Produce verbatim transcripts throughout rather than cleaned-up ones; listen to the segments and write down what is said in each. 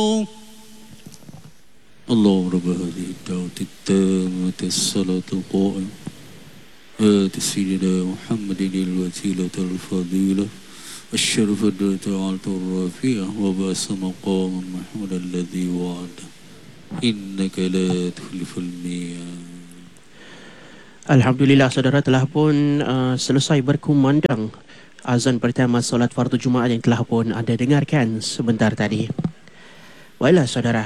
اللهم رب هذه الدعوة التامة الصلاة القائمة آت سيدنا محمد الوسيلة الفضيلة الشرف الدرجة الرفيعة وبأس مقام محمود الذي وعده إنك لا تخلف الميعاد. Alhamdulillah, saudara telah pun uh, selesai berkumandang azan pertama solat fardu Jumaat yang telah pun anda dengarkan sebentar tadi. Baiklah saudara,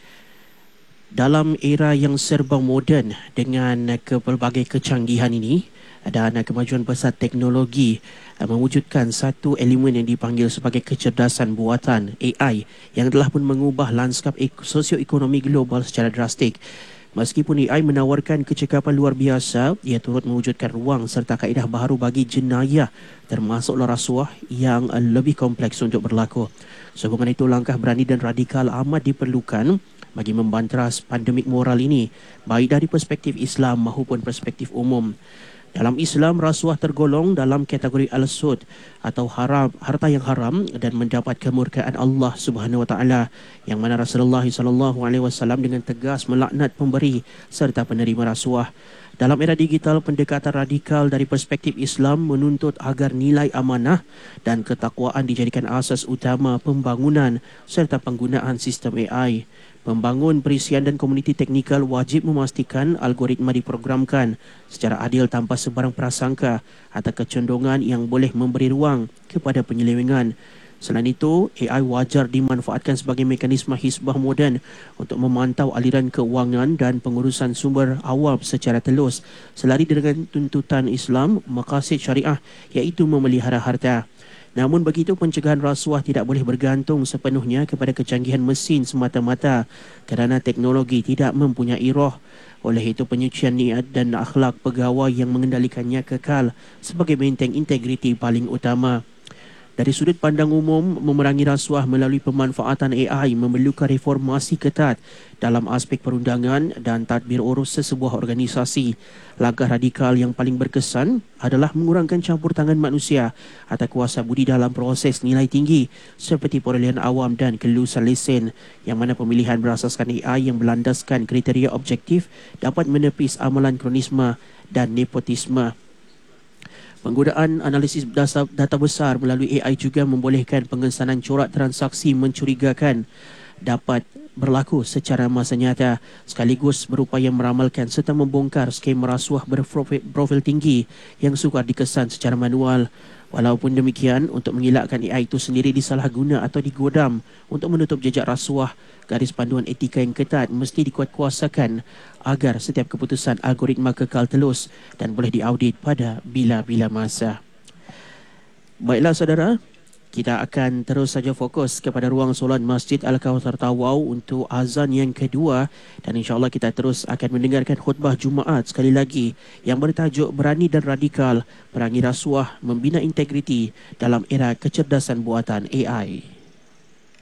dalam era yang serba moden dengan ke pelbagai kecanggihan ini dan kemajuan pesat teknologi uh, mewujudkan satu elemen yang dipanggil sebagai kecerdasan buatan A I yang telah pun mengubah lanskap sosioekonomi global secara drastik. Meskipun A I menawarkan kecekapan luar biasa, ia turut mewujudkan ruang serta kaedah baharu bagi jenayah termasuklah rasuah yang lebih kompleks untuk berlaku. Sehubungan itu, langkah berani dan radikal amat diperlukan bagi membanteras pandemik moral ini, baik dari perspektif Islam maupun perspektif umum. Dalam Islam, rasuah tergolong dalam kategori al-sud atau haram, harta yang haram dan mendapat kemurkaan Allah Subhanahu wa taala, yang mana Rasulullah sallallahu alaihi wasallam dengan tegas melaknat pemberi serta penerima rasuah. Dalam era digital, pendekatan radikal dari perspektif Islam menuntut agar nilai amanah dan ketakwaan dijadikan asas utama pembangunan serta penggunaan sistem A I. Pembangun perisian dan komuniti teknikal wajib memastikan algoritma diprogramkan secara adil tanpa sebarang prasangka atau kecondongan yang boleh memberi ruang kepada penyelewengan. Selain itu, A I wajar dimanfaatkan sebagai mekanisme hisbah moden untuk memantau aliran keuangan dan pengurusan sumber awam secara telus selari dengan tuntutan Islam maqasid syariah, iaitu memelihara harta. Namun begitu, pencegahan rasuah tidak boleh bergantung sepenuhnya kepada kecanggihan mesin semata-mata kerana teknologi tidak mempunyai roh. Oleh itu, penyucian niat dan akhlak pegawai yang mengendalikannya kekal sebagai benteng integriti paling utama. Dari sudut pandang umum, memerangi rasuah melalui pemanfaatan A I memerlukan reformasi ketat dalam aspek perundangan dan tadbir urus sesebuah organisasi. Langkah radikal yang paling berkesan adalah mengurangkan campur tangan manusia atau kuasa budi dalam proses nilai tinggi seperti perolehan awam dan kelulusan lesen, yang mana pemilihan berasaskan A I yang berlandaskan kriteria objektif dapat menepis amalan kronisme dan nepotisme. Penggunaan analisis data, data besar melalui A I juga membolehkan pengesanan corak transaksi mencurigakan dapat berlaku secara masa nyata, sekaligus berupaya meramalkan serta membongkar skem rasuah berprofil profil tinggi yang sukar dikesan secara manual. Walaupun demikian, untuk mengelakkan A I itu sendiri disalahguna atau digodam untuk menutup jejak rasuah, garis panduan etika yang ketat mesti dikuatkuasakan agar setiap keputusan algoritma kekal telus dan boleh diaudit pada bila-bila masa. Baiklah saudara, kita akan terus saja fokus kepada ruang solat Masjid Al-Kautsar Tawau untuk azan yang kedua, dan insya-Allah kita terus akan mendengarkan khutbah Jumaat sekali lagi yang bertajuk Berani dan Radikal, Perangi Rasuah, Membina Integriti dalam Era Kecerdasan Buatan A I.